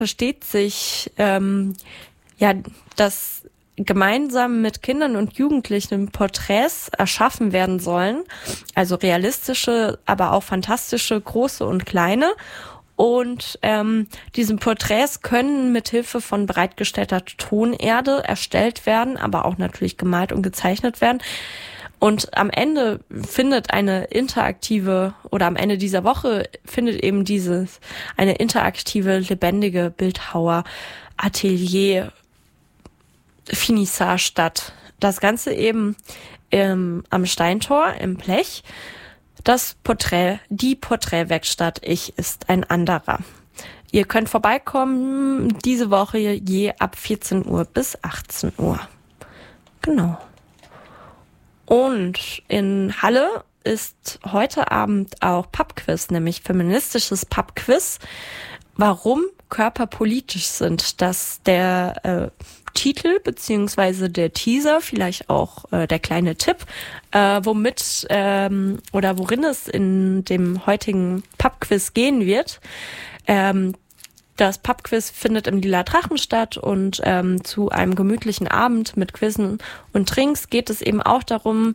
versteht sich, dass gemeinsam mit Kindern und Jugendlichen Porträts erschaffen werden sollen, also realistische, aber auch fantastische, große und kleine. Und diese Porträts können mit Hilfe von bereitgestellter Tonerde erstellt werden, aber auch natürlich gemalt und gezeichnet werden. Und am Ende am Ende dieser Woche findet eben eine interaktive, lebendige Bildhauer-Atelier Finissage statt. Das Ganze eben am Steintor im Blech. Die Porträtwerkstatt Ich ist ein anderer. Ihr könnt vorbeikommen diese Woche je ab 14 Uhr bis 18 Uhr. Genau. Und in Halle ist heute Abend auch Pubquiz, nämlich feministisches Pubquiz. Warum Körper politisch sind, dass der Titel beziehungsweise der Teaser, vielleicht auch der kleine Tipp, worin es in dem heutigen Pubquiz gehen wird. Das Pubquiz findet im Lila Drachen statt und zu einem gemütlichen Abend mit Quizzen und Drinks geht es eben auch darum,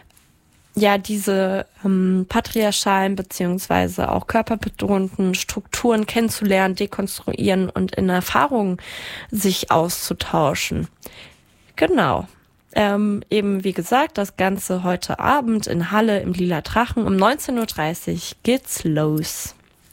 diese patriarchalen beziehungsweise auch körperbetonten Strukturen kennenzulernen, dekonstruieren und in Erfahrungen sich auszutauschen. Genau. Eben wie gesagt, das Ganze heute Abend in Halle im Lila Drachen um 19.30 Uhr geht's los.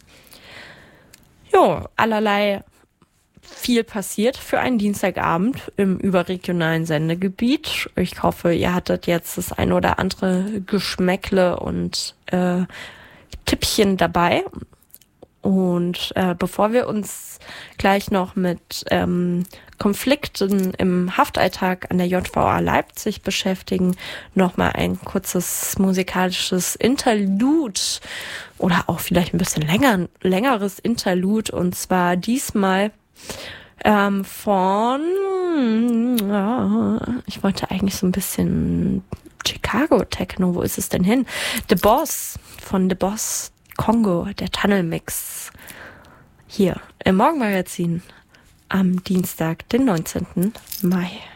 Jo, allerlei viel passiert für einen Dienstagabend im überregionalen Sendegebiet. Ich hoffe, ihr hattet jetzt das ein oder andere Geschmäckle und Tippchen dabei. Und bevor wir uns gleich noch mit Konflikten im Haftalltag an der JVA Leipzig beschäftigen, nochmal ein kurzes musikalisches Interlude oder auch vielleicht ein bisschen längeres Interlude, und zwar diesmal ich wollte eigentlich so ein bisschen Chicago Techno, wo ist es denn hin? The Boss von The Boss Kongo, der Tunnelmix. Hier im Morgenmagazin am Dienstag, den 19. Mai.